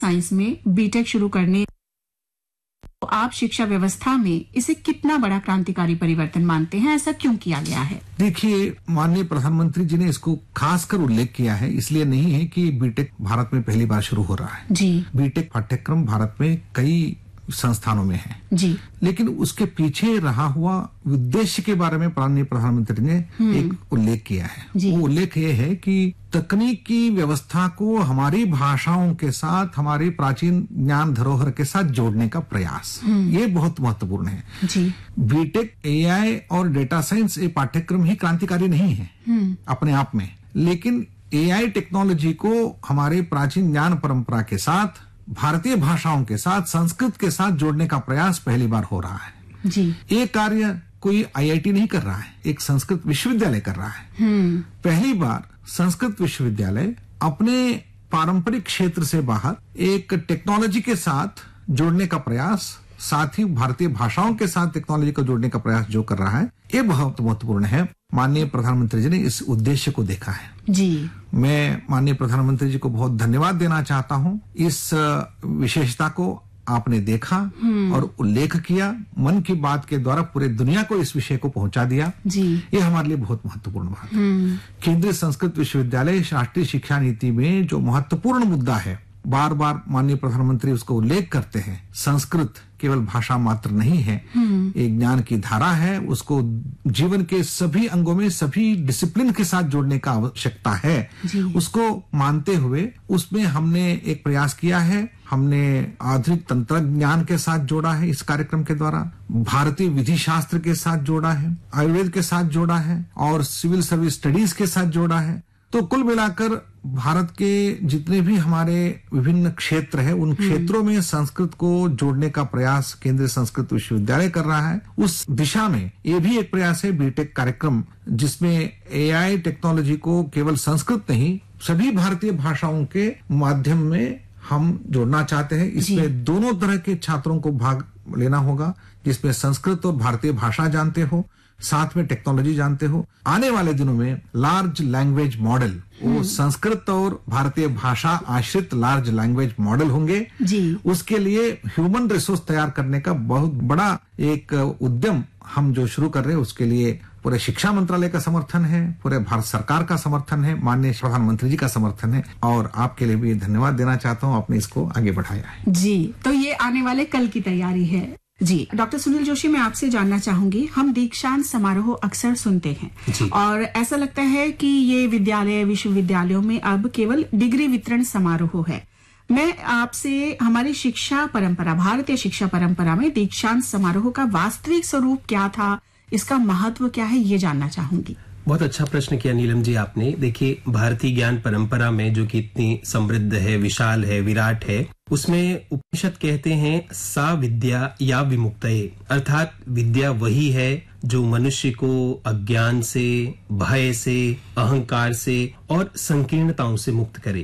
Science में BTech शुरू करने, तो आप शिक्षा व्यवस्था में इसे कितना बड़ा क्रांतिकारी परिवर्तन मानते हैं? ऐसा क्यों किया गया है? देखिए, माननीय प्रधानमंत्री जी ने इसको खासकर उल्लेख किया है, इसलिए नहीं है कि बीटेक भारत में पहली बार शुरू हो रहा है जी। बीटेक पाठ्यक्रम भारत में कई संस्थानों में है जी। लेकिन उसके पीछे रहा हुआ उद्देश्य के बारे में माननीय प्रधानमंत्री ने एक उल्लेख किया है। वो उल्लेख ये है कि तकनीक की व्यवस्था को हमारी भाषाओं के साथ, हमारी प्राचीन ज्ञान धरोहर के साथ जोड़ने का प्रयास, ये बहुत महत्वपूर्ण है जी। बीटेक एआई और डेटा साइंस ये पाठ्यक्रम ही क्रांतिकारी नहीं है अपने आप में, लेकिन एआई टेक्नोलॉजी को हमारे प्राचीन ज्ञान परंपरा के साथ, भारतीय भाषाओं के साथ, संस्कृत के साथ जोड़ने का प्रयास पहली बार हो रहा है जी। ये कार्य कोई आईआईटी नहीं कर रहा है, एक संस्कृत विश्वविद्यालय कर रहा है। पहली बार संस्कृत विश्वविद्यालय अपने पारंपरिक क्षेत्र से बाहर एक टेक्नोलॉजी के साथ जोड़ने का प्रयास, साथ ही भारतीय भाषाओं के साथ टेक्नोलॉजी को जोड़ने का प्रयास जो कर रहा है, ये बहुत महत्वपूर्ण है। माननीय प्रधानमंत्री जी ने इस उद्देश्य को देखा है जी। मैं माननीय प्रधानमंत्री जी को बहुत धन्यवाद देना चाहता हूं। इस विशेषता को आपने देखा और उल्लेख किया, मन की बात के द्वारा पूरे दुनिया को इस विषय को पहुंचा दिया जी। ये हमारे लिए बहुत महत्वपूर्ण बात है। केंद्रीय संस्कृत विश्वविद्यालय राष्ट्रीय शिक्षा नीति में जो महत्वपूर्ण मुद्दा है, बार बार माननीय प्रधानमंत्री उसको उल्लेख करते हैं, संस्कृत केवल भाषा मात्र नहीं है, एक ज्ञान की धारा है, उसको जीवन के सभी अंगों में, सभी डिसिप्लिन के साथ जोड़ने का आवश्यकता है। उसको मानते हुए उसमें हमने एक प्रयास किया है, हमने आधुनिक तंत्र ज्ञान के साथ जोड़ा है, इस कार्यक्रम के द्वारा भारतीय विधि शास्त्र के साथ जोड़ा है, आयुर्वेद के साथ जोड़ा है और सिविल सर्विस स्टडीज के साथ जोड़ा है। तो कुल मिलाकर भारत के जितने भी हमारे विभिन्न क्षेत्र हैं, उन क्षेत्रों में संस्कृत को जोड़ने का प्रयास केंद्रीय संस्कृत विश्वविद्यालय कर रहा है। उस दिशा में ये भी एक प्रयास है बीटेक कार्यक्रम, जिसमें एआई टेक्नोलॉजी को केवल संस्कृत नहीं, सभी भारतीय भाषाओं के माध्यम में हम जोड़ना चाहते हैं। इसमें दोनों तरह के छात्रों को भाग लेना होगा, जिसमें संस्कृत और भारतीय भाषा जानते हो, साथ में टेक्नोलॉजी जानते हो। आने वाले दिनों में लार्ज लैंग्वेज मॉडल, वो संस्कृत और भारतीय भाषा आश्रित लार्ज लैंग्वेज मॉडल होंगे जी। उसके लिए ह्यूमन रिसोर्स तैयार करने का बहुत बड़ा एक उद्यम हम जो शुरू कर रहे हैं, उसके लिए पूरे शिक्षा मंत्रालय का समर्थन है, पूरे भारत सरकार का समर्थन है, माननीय प्रधानमंत्री जी का समर्थन है, और आपके लिए भी धन्यवाद देना चाहता हूँ, आपने इसको आगे बढ़ाया है जी। तो ये आने वाले कल की तैयारी है जी। डॉक्टर सुनील जोशी, मैं आपसे जानना चाहूंगी, हम दीक्षांत समारोह अक्सर सुनते हैं और ऐसा लगता है कि ये विद्यालय, विश्वविद्यालयों में अब केवल डिग्री वितरण समारोह है। मैं आपसे हमारी शिक्षा परंपरा, भारतीय शिक्षा परंपरा में दीक्षांत समारोह का वास्तविक स्वरूप क्या था, इसका महत्व क्या है, ये जानना चाहूंगी। बहुत अच्छा प्रश्न किया नीलम जी आपने। देखिए, भारतीय ज्ञान परंपरा में जो कि इतनी समृद्ध है, विशाल है, विराट है, उसमें उपनिषद कहते हैं सा विद्या या विमुक्तये, अर्थात विद्या वही है जो मनुष्य को अज्ञान से, भय से, अहंकार से और संकीर्णताओं से मुक्त करे।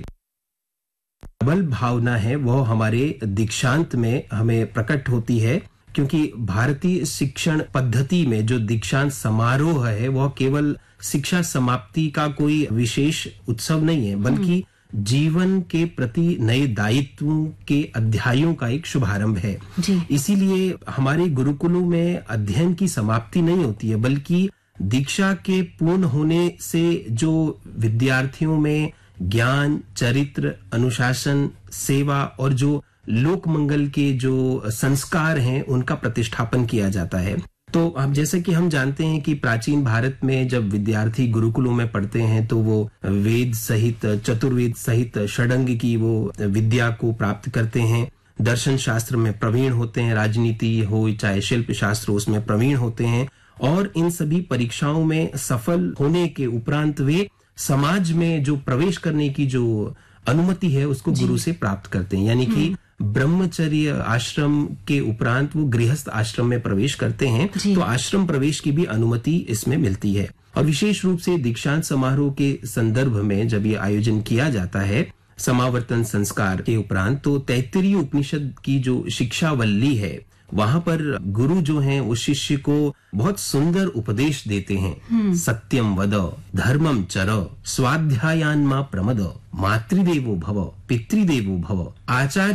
प्रबल भावना है वो हमारे दीक्षांत में हमें प्रकट होती है, क्योंकि भारतीय शिक्षण पद्धति में जो दीक्षांत समारोह है वह केवल शिक्षा समाप्ति का कोई विशेष उत्सव नहीं है, बल्कि जीवन के प्रति नए दायित्वों के अध्यायों का एक शुभारंभ है। इसीलिए हमारे गुरुकुलों में अध्ययन की समाप्ति नहीं होती है, बल्कि दीक्षा के पूर्ण होने से जो विद्यार्थियों में ज्ञान, चरित्र, अनुशासन, सेवा और जो लोक मंगल के जो संस्कार हैं उनका प्रतिष्ठापन किया जाता है। तो अब जैसे कि हम जानते हैं कि प्राचीन भारत में जब विद्यार्थी गुरुकुलों में पढ़ते हैं तो वो वेद सहित, चतुर्वेद सहित षडंग की वो विद्या को प्राप्त करते हैं, दर्शन शास्त्र में प्रवीण होते हैं, राजनीति हो चाहे शिल्प शास्त्र उसमें प्रवीण होते हैं, और इन सभी परीक्षाओं में सफल होने के उपरांत वे समाज में जो प्रवेश करने की जो अनुमति है उसको गुरु से प्राप्त करते हैं। यानी कि ब्रह्मचर्य आश्रम के उपरांत वो गृहस्थ आश्रम में प्रवेश करते हैं, तो आश्रम प्रवेश की भी अनुमति इसमें मिलती है। और विशेष रूप से दीक्षांत समारोह के संदर्भ में जब ये आयोजन किया जाता है समावर्तन संस्कार के उपरांत, तो तैत्तिरीय उपनिषद की जो शिक्षावल्ली है वहां पर गुरु जो हैं वो शिष्य को बहुत सुंदर उपदेश देते हैं। सत्यम वद, धर्मम चर, स्वाध्यायान मा प्रमद, मातृदेवो भव, पितृदेवो भव, आचार्य